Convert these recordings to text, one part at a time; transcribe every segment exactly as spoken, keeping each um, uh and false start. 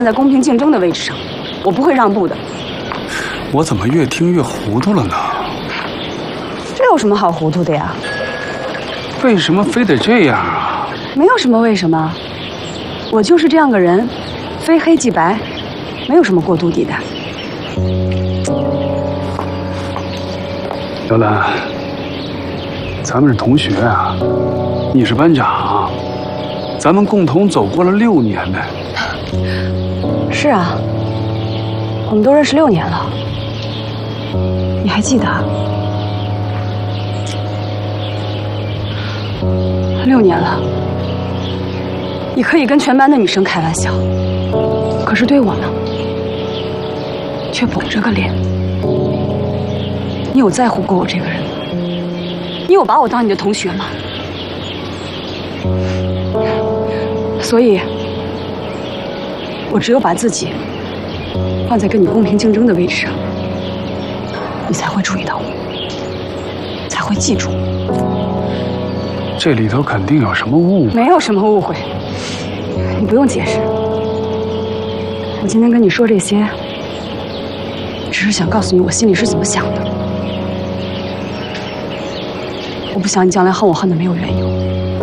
在公平竞争的位置上，我不会让步的。 我怎么越听越糊涂了呢？ 这有什么好糊涂的呀？ 为什么非得这样啊？ 没有什么为什么，我就是这样个人，非黑即白，没有什么过渡地带。 姚兰，咱们是同学啊，你是班长，咱们共同走过了六年呢。 是啊，我们都认识六年了，你还记得？六年了，你可以跟全班的女生开玩笑，可是对我呢，却绷着个脸。你有在乎过我这个人吗？你有把我当你的同学吗？所以，我只有把自己放在跟你公平竞争的位置上，你才会注意到我，才会记住我。 这里头肯定有什么误会。 没有什么误会，你不用解释。我今天跟你说这些，只是想告诉你我心里是怎么想的。我不想你将来恨我恨得没有缘由。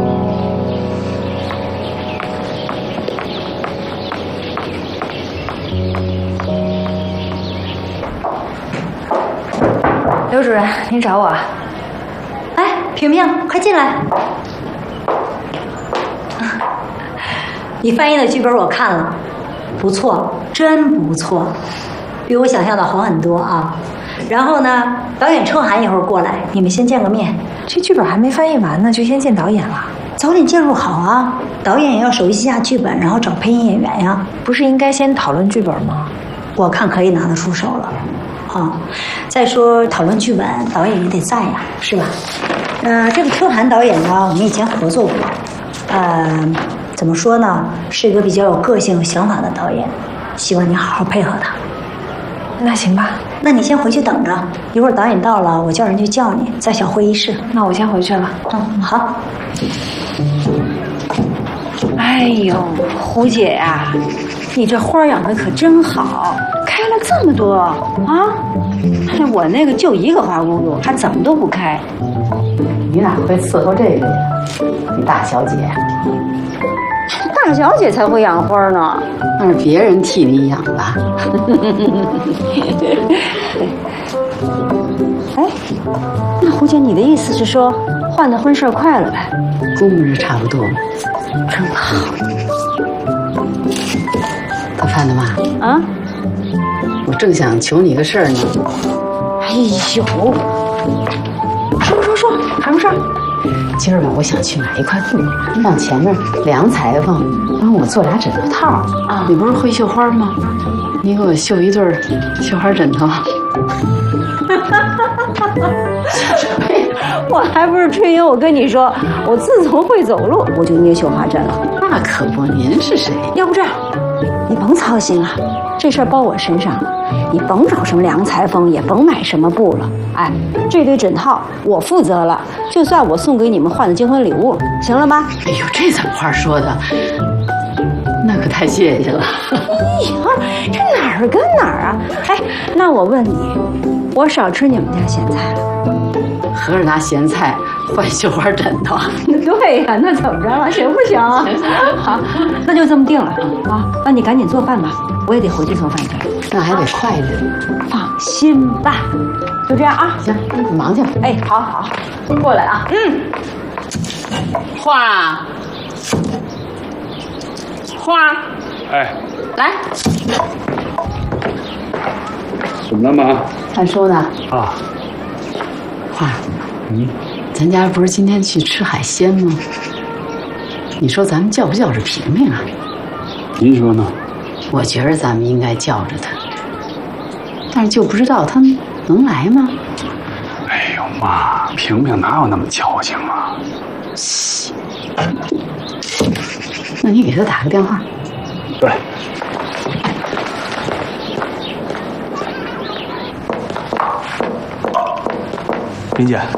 刘主任，您找我啊？哎，平平，快进来。你翻译的剧本我看了，不错，真不错，比我想象的好很多啊。然后呢，导演秋寒一会儿过来，你们先见个面。 这剧本还没翻译完呢，就先见导演了？ 早点介入好啊，导演也要熟悉一下剧本，然后找配音演员呀。 不是应该先讨论剧本吗？ 我看可以拿得出手了。啊，再说讨论剧本，导演也得在呀，是吧？呃，这个秋寒导演呢，我们以前合作过，呃，怎么说呢，是一个比较有个性、有想法的导演，希望你好好配合他。 那行吧， 那你先回去等着，一会儿导演到了，我叫人去叫你，在小会议室。 那我先回去了。 嗯，好。 哎呦，胡姐呀、啊，你这花养的可真好，开了这么多啊！我那个就一个花骨朵，还怎么都不开。 你哪会伺候这个呀？你大小姐， 大小姐才会养花呢， 那是别人替你养吧？ 哎，那胡姐，你的意思是说换的婚事快了呗？ 估摸着差不多。 真好。 大范大妈啊， 我正想求你个事儿呢。 哎呦，说说说，什么事儿？ 今儿吧，我想去买一块布，让前面梁裁缝帮我做俩枕头套啊。你不是会绣花吗？你给我绣一对绣花枕头。 我还不是吹牛，我跟你说，我自从会走路，我就捏绣花针了。 那可不，您是谁？ 要不这样，你甭操心了，这事儿包我身上，你甭找什么梁裁缝，也甭买什么布了。哎，这对枕套我负责了，就算我送给你们换的结婚礼物，行了吗？ 哎呦，这怎么话说的？那可太谢谢了。 哎呀，这哪儿跟哪儿啊？哎，那我问你，我少吃你们家咸菜了？ 合着拿咸菜换绣花枕头？ 对呀、啊，那怎么着了？行不行？好，那就这么定了啊！那你赶紧做饭吧，我也得回去做饭去。 那还得快一点。 放心吧，就这样啊。 行，你忙去吧。 哎，好好好，过来啊。嗯。 花啊，花。 哎， 来。 怎么了妈？ 看书呢。 啊。 花，嗯，咱家不是今天去吃海鲜吗？你说咱们叫不叫着平平啊？ 您说呢？ 我觉得咱们应该叫着他，但是就不知道他们能来吗？ 哎呦妈，平平哪有那么矫情啊？ 嘘，那你给他打个电话。 对。林姐，